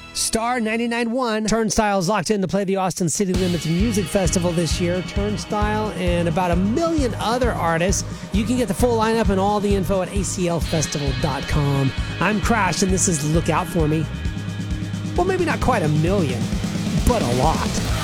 Star 99.1. Turnstile's locked in to play the Austin City Limits Music Festival this year. Turnstile and about 1 million other artists. You can get the full lineup and all the info at aclfestival.com. I'm Crash, and this is Look Out For Me. Well, maybe not quite 1 million, but a lot.